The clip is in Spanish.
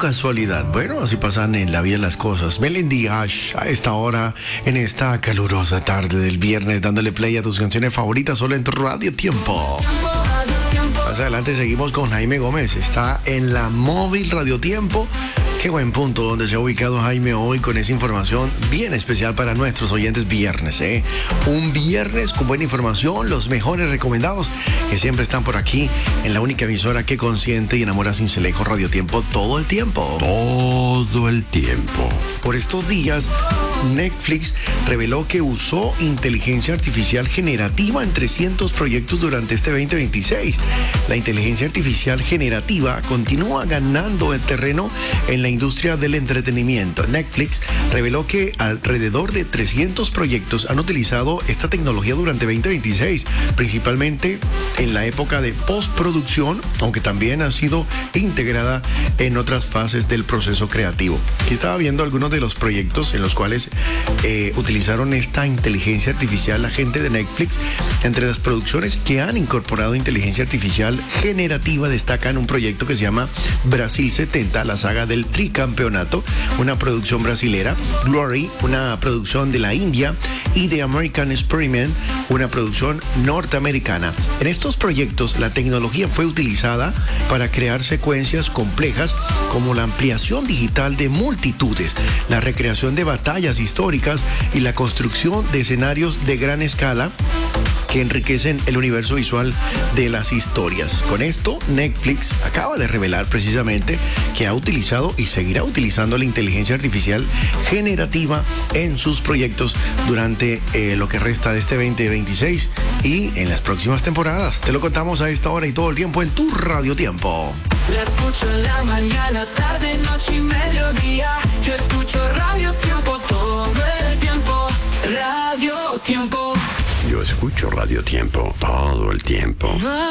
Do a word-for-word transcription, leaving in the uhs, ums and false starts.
casualidad. Bueno, así pasan en la vida las cosas. Melendi Ash, a esta hora, en esta calurosa tarde del viernes, dándole play a tus canciones favoritas solo en tu Radio Tiempo. Más adelante seguimos con Jaime Gómez. Está en la móvil Radio Tiempo. Qué buen punto donde se ha ubicado Jaime hoy con esa información bien especial para nuestros oyentes viernes, ¿eh? Un viernes con buena información, los mejores recomendados que siempre están por aquí en la única emisora que consiente y enamora sin Cincelejo Radio Tiempo todo el tiempo. Todo el tiempo. Por estos días, Netflix reveló que usó inteligencia artificial generativa en trescientos proyectos durante este veinte veintiséis. La inteligencia artificial generativa continúa ganando el terreno en la industria del entretenimiento. Netflix reveló que alrededor de trescientos proyectos han utilizado esta tecnología durante veinte veintiséis, principalmente en la época de postproducción, aunque también ha sido integrada en otras fases del proceso creativo. Aquí estaba viendo algunos de los proyectos en los cuales eh, utilizaron esta inteligencia artificial la gente de Netflix. Entre las producciones que han incorporado inteligencia artificial generativa destacan un proyecto que se llama Brasil setenta, la saga del tricampeonato, una producción brasilera, Glory, una producción de la India, y The American Experiment, una producción norteamericana. En estos proyectos la tecnología fue utilizada para crear secuencias complejas como la ampliación digital de multitudes, la recreación de batallas históricas y la construcción de escenarios de gran escala que enriquecen el universo visual de las historias. Con esto, Netflix acaba de revelar precisamente que ha utilizado y seguirá utilizando la inteligencia artificial generativa en sus proyectos durante eh, lo que resta de este veinte veintiséis y en las próximas temporadas. Te lo contamos a esta hora y todo el tiempo en tu Radio Tiempo. La escucho en la mañana, tarde, noche y mediodía. Yo escucho Radio Tiempo todo el tiempo. Radio Tiempo. Yo escucho Radio Tiempo todo el tiempo.